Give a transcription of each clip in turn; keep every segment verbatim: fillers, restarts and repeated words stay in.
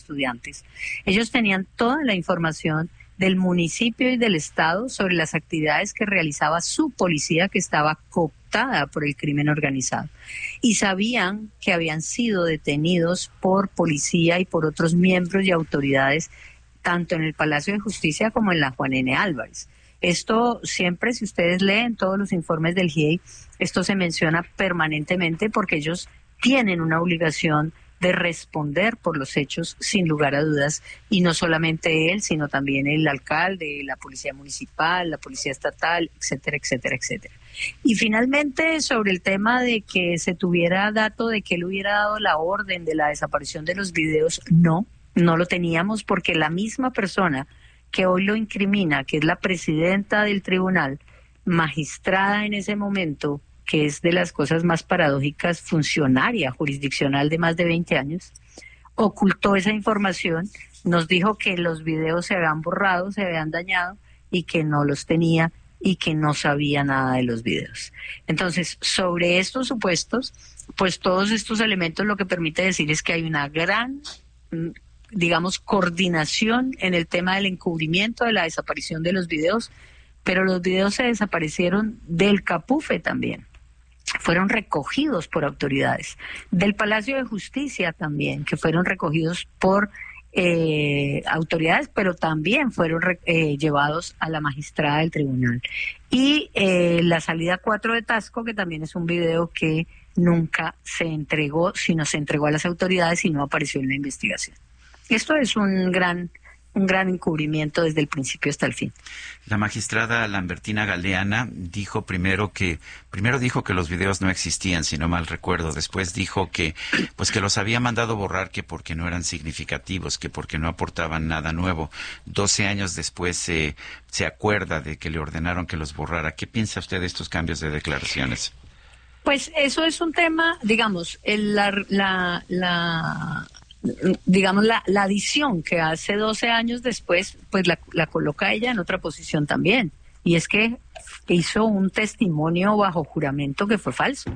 estudiantes. Ellos tenían toda la información del municipio y del estado sobre las actividades que realizaba su policía, que estaba cooptada por el crimen organizado. Y sabían que habían sido detenidos por policía y por otros miembros y autoridades, tanto en el Palacio de Justicia como en la Juan N. Álvarez. Esto siempre, si ustedes leen todos los informes del G I E I, esto se menciona permanentemente porque ellos tienen una obligación de responder por los hechos sin lugar a dudas, y no solamente él, sino también el alcalde, la policía municipal, la policía estatal, etcétera, etcétera, etcétera. Y finalmente, sobre el tema de que se tuviera dato de que él hubiera dado la orden de la desaparición de los videos, no, no lo teníamos, porque la misma persona que hoy lo incrimina, que es la presidenta del tribunal, magistrada en ese momento, que es de las cosas más paradójicas, funcionaria jurisdiccional de más de veinte años, ocultó esa información, nos dijo que los videos se habían borrado, se habían dañado y que no los tenía y que no sabía nada de los videos. Entonces, sobre estos supuestos, pues todos estos elementos lo que permite decir es que hay una gran, digamos, coordinación en el tema del encubrimiento de la desaparición de los videos, pero los videos se desaparecieron del Capufe también. Fueron recogidos por autoridades, del Palacio de Justicia también, que fueron recogidos por eh, autoridades, pero también fueron eh, llevados a la magistrada del tribunal. Y eh, la salida cuatro de Tasco, que también es un video que nunca se entregó, sino se entregó a las autoridades y no apareció en la investigación. Esto es un gran... un gran encubrimiento desde el principio hasta el fin. La magistrada Lambertina Galeana dijo primero que, primero dijo que los videos no existían, si no mal recuerdo. Después dijo que, pues que los había mandado borrar, que porque no eran significativos, que porque no aportaban nada nuevo. Doce años después se, se acuerda de que le ordenaron que los borrara. ¿Qué piensa usted de estos cambios de declaraciones? Pues eso es un tema, digamos, el, la, la, la digamos, la, la adición que hace doce años después, pues la, la coloca ella en otra posición también. Y es que hizo un testimonio bajo juramento que fue falso.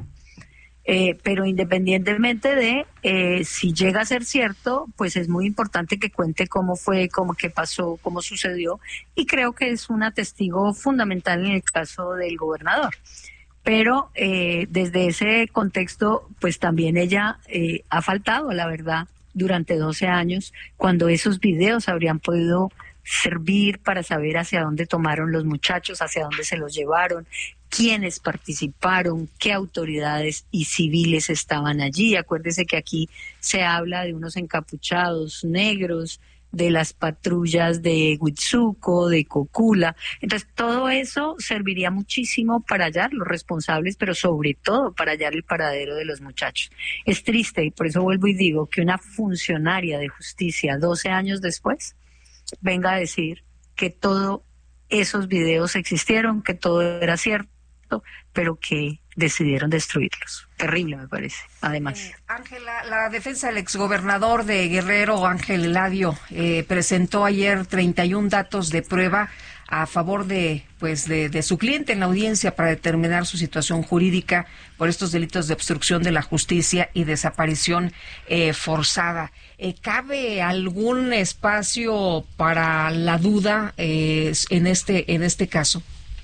Eh, pero independientemente de eh, si llega a ser cierto, pues es muy importante que cuente cómo fue, cómo qué pasó, cómo sucedió. Y creo que es una testigo fundamental en el caso del gobernador. Pero eh, desde ese contexto, pues también ella eh, ha faltado a la verdad durante doce años, cuando esos videos habrían podido servir para saber hacia dónde tomaron los muchachos, hacia dónde se los llevaron, quiénes participaron, qué autoridades y civiles estaban allí. Acuérdese que aquí se habla de unos encapuchados negros, de las patrullas de Huitzuco, de Cocula. Entonces, todo eso serviría muchísimo para hallar los responsables, pero sobre todo para hallar el paradero de los muchachos. Es triste, y por eso vuelvo y digo, que una funcionaria de justicia, doce años después, venga a decir que todos esos videos existieron, que todo era cierto, pero que decidieron destruirlos. Terrible, me parece, además. Eh, Ángela, la defensa del exgobernador de Guerrero, Ángel Eladio, eh, presentó ayer treinta y uno datos de prueba a favor de pues de, de su cliente en la audiencia para determinar su situación jurídica por estos delitos de obstrucción de la justicia y desaparición eh, forzada. Eh, ¿Cabe algún espacio para la duda eh, en este en este caso?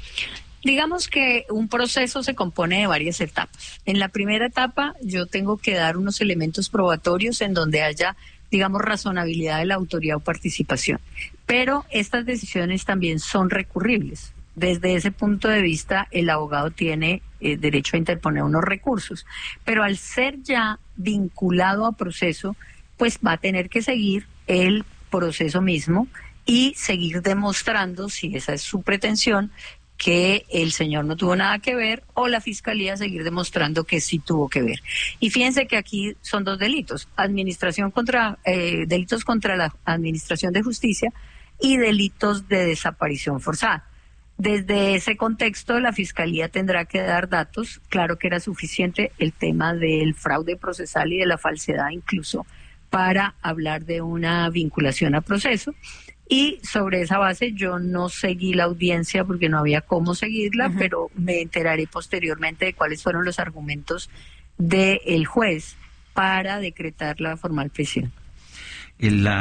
Digamos que un proceso se compone de varias etapas. En la primera etapa yo tengo que dar unos elementos probatorios en donde haya, digamos, razonabilidad de la autoría o participación. Pero estas decisiones también son recurribles. Desde ese punto de vista, el abogado tiene eh, derecho a interponer unos recursos. Pero al ser ya vinculado a proceso, pues va a tener que seguir el proceso mismo y seguir demostrando, si esa es su pretensión, que el señor no tuvo nada que ver, o la fiscalía seguir demostrando que sí tuvo que ver. Y fíjense que aquí son dos delitos: administración contra eh, delitos contra la administración de justicia y delitos de desaparición forzada. Desde ese contexto, la fiscalía tendrá que dar datos. Claro que era suficiente el tema del fraude procesal y de la falsedad incluso para hablar de una vinculación a proceso. Y sobre esa base yo no seguí la audiencia porque no había cómo seguirla, uh-huh. pero me enteraré posteriormente de cuáles fueron los argumentos del juez para decretar la formal prisión. el,